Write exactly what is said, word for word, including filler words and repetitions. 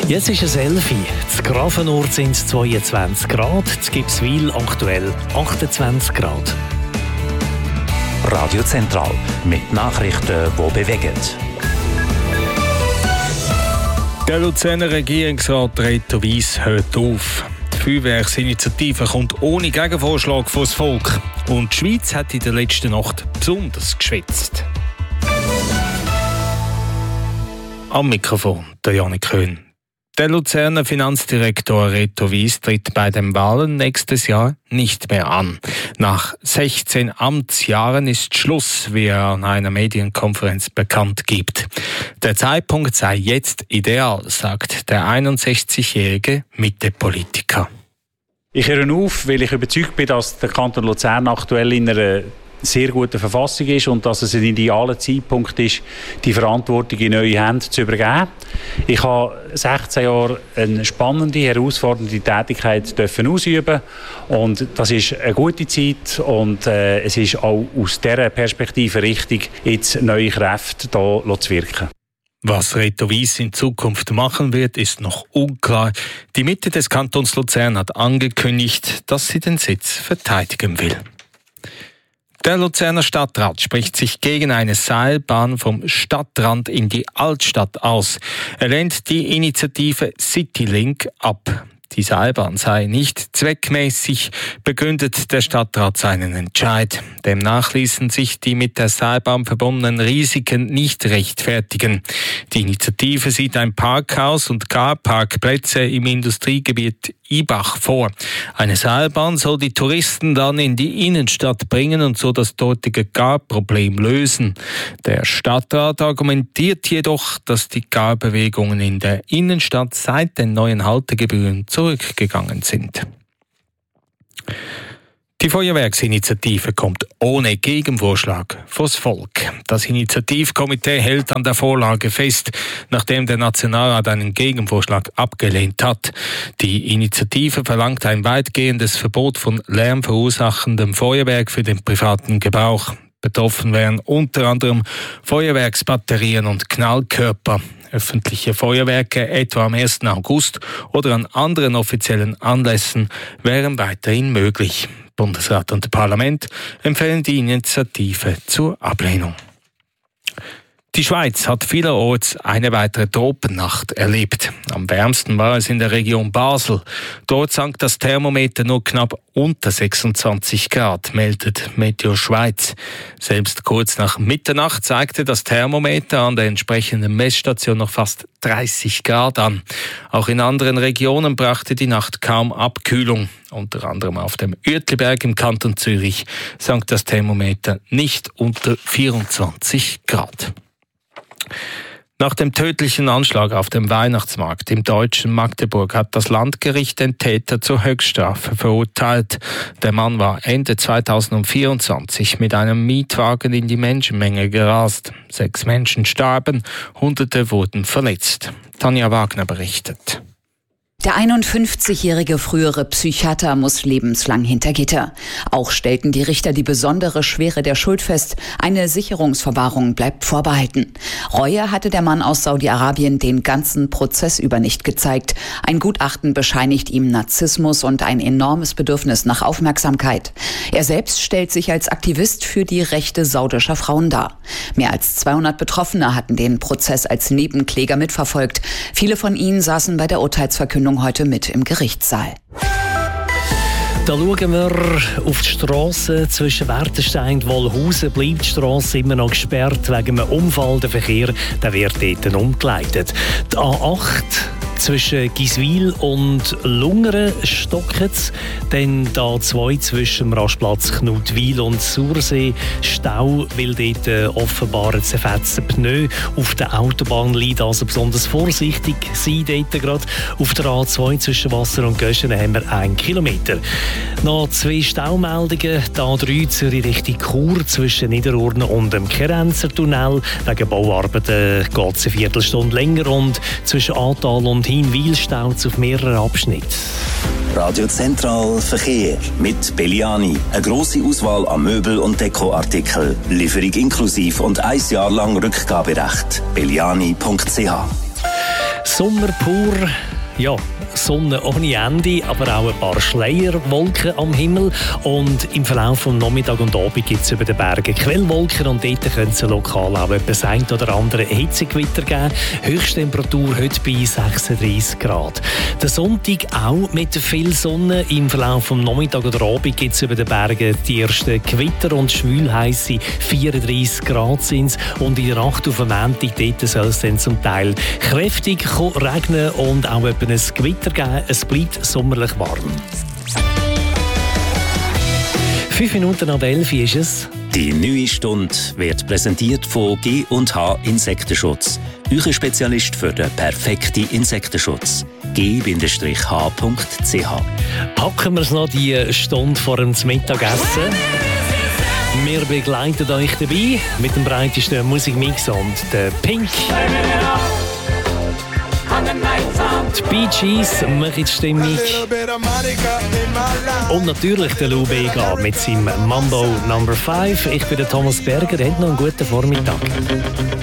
Jetzt ist es elf Uhr. In Grafenort sind es zweiundzwanzig Grad, in Gibswil aktuell achtundzwanzig Grad. Radio Zentral mit Nachrichten, die bewegen. Der Luzerner Regierungsrat Reto Wyss hört auf. Die Feuerwerksinitiative kommt ohne Gegenvorschlag vor das Volk. Und die Schweiz hat in der letzten Nacht besonders geschwitzt. Am Mikrofon der Janik Höhn. Der Luzerner Finanzdirektor Reto Wyss tritt bei den Wahlen nächstes Jahr nicht mehr an. Nach sechzehn Amtsjahren ist Schluss, wie er an einer Medienkonferenz bekannt gibt. Der Zeitpunkt sei jetzt ideal, sagt der einundsechzigjährige Mitte-Politiker. Ich höre auf, weil ich überzeugt bin, dass der Kanton Luzern aktuell in einer sehr gute Verfassung ist und dass es ein idealer Zeitpunkt ist, die Verantwortung in neue Hände zu übergeben. Ich habe sechzehn Jahre eine spannende, herausfordernde Tätigkeit dürfen ausüben und das ist eine gute Zeit und äh, es ist auch aus dieser Perspektive richtig, jetzt neue Kräfte hier zu wirken. Was Reto Wyss in Zukunft machen wird, ist noch unklar. Die Mitte des Kantons Luzern hat angekündigt, dass sie den Sitz verteidigen will. Der Luzerner Stadtrat spricht sich gegen eine Seilbahn vom Stadtrand in die Altstadt aus. Er lehnt die Initiative Citylink ab. Die Seilbahn sei nicht zweckmäßig, begründet der Stadtrat seinen Entscheid. Demnach ließen sich die mit der Seilbahn verbundenen Risiken nicht rechtfertigen. Die Initiative sieht ein Parkhaus und Carparkplätze im Industriegebiet Ibach vor. Eine Seilbahn soll die Touristen dann in die Innenstadt bringen und so das dortige Carproblem lösen. Der Stadtrat argumentiert jedoch, dass die Carbewegungen in der Innenstadt seit den neuen Haltegebühren zurückgegangen sind. Die Feuerwerksinitiative kommt ohne Gegenvorschlag vors Volk. Das Initiativkomitee hält an der Vorlage fest, nachdem der Nationalrat einen Gegenvorschlag abgelehnt hat. Die Initiative verlangt ein weitgehendes Verbot von lärmverursachendem Feuerwerk für den privaten Gebrauch. Betroffen wären unter anderem Feuerwerksbatterien und Knallkörper. Öffentliche Feuerwerke, etwa am ersten August oder an anderen offiziellen Anlässen, wären weiterhin möglich. Bundesrat und Parlament empfehlen die Initiative zur Ablehnung. Die Schweiz hat vielerorts eine weitere Tropennacht erlebt. Am wärmsten war es in der Region Basel. Dort sank das Thermometer nur knapp unter sechsundzwanzig Grad, meldet Meteo Schweiz. Selbst kurz nach Mitternacht zeigte das Thermometer an der entsprechenden Messstation noch fast dreißig Grad an. Auch in anderen Regionen brachte die Nacht kaum Abkühlung. Unter anderem auf dem Uetliberg im Kanton Zürich sank das Thermometer nicht unter vierundzwanzig Grad. Nach dem tödlichen Anschlag auf dem Weihnachtsmarkt im deutschen Magdeburg hat das Landgericht den Täter zur Höchststrafe verurteilt. Der Mann war Ende zweitausendvierundzwanzig mit einem Mietwagen in die Menschenmenge gerast. Sechs Menschen starben, Hunderte wurden verletzt. Tanja Wagner berichtet. Der einundfünfzigjährige frühere Psychiater muss lebenslang hinter Gitter. Auch stellten die Richter die besondere Schwere der Schuld fest. Eine Sicherungsverwahrung bleibt vorbehalten. Reue hatte der Mann aus Saudi-Arabien den ganzen Prozess über nicht gezeigt. Ein Gutachten bescheinigt ihm Narzissmus und ein enormes Bedürfnis nach Aufmerksamkeit. Er selbst stellt sich als Aktivist für die Rechte saudischer Frauen dar. Mehr als zweihundert Betroffene hatten den Prozess als Nebenkläger mitverfolgt. Viele von ihnen saßen bei der Urteilsverkündung heute mit im Gerichtssaal. Da schauen wir auf die Strasse zwischen Wertenstein und Wollhausen. Bleibt die Strasse immer noch gesperrt wegen einem Unfall. Der Verkehr der wird dort umgeleitet. Die A acht zwischen Giswil und Lungern stockt es. Dann die A zwei zwischen dem Rastplatz Knutwil und Sursee. Stau, weil dort äh, offenbar ein zerfetzter Pneu auf der Autobahn liegt. Also besonders vorsichtig sein dort gerade. Auf der A zwei zwischen Wasser und Göschen haben wir einen Kilometer. Noch zwei Staumeldungen. Die A drei Zürich Richtung Chur zwischen Niederurne und dem Kerenzer Tunnel. Wegen Bauarbeiten geht es eine Viertelstunde länger und zwischen Atal und Hinwil staut es auf mehreren Abschnitten. Radio Zentral Verkehr mit Belliani. Eine grosse Auswahl an Möbel- und Dekoartikeln. Lieferung inklusiv und ein Jahr lang Rückgaberecht. belliani punkt c h. Sommer pur, ja, Sonne ohne Ende, aber auch ein paar Schleierwolken am Himmel. Und im Verlauf des Nachmittag und Abend gibt es über den Bergen Quellwolken und dort können es lokal auch etwas ein oder andere Hitzegewitter geben. Höchsttemperatur heute bei sechsunddreissig Grad. Der Sonntag auch mit viel Sonne. Im Verlauf des Nachmittag oder Abend gibt es über den Bergen die ersten Gewitter und schwülheisse vierunddreissig Grad sind. Und in der Nacht auf dem Montag dort soll es dann zum Teil kräftig regnen und auch etwa ein Gewitter geben. Es bleibt sommerlich warm. Fünf Minuten nach elf ist es. Die neue Stunde wird präsentiert von G und H Insektenschutz. Euer Spezialist für den perfekten Insektenschutz. G H punkt C H. Packen wir es noch die Stunde vor dem Mittagessen. Wir begleiten euch dabei mit dem breitesten Musikmix und der Pink. Die Bee Gees machen die Stimmung. Und natürlich der Lou Bega mit seinem Mambo Number fünf. Ich bin der Thomas Berger. Habt noch einen guten Vormittag.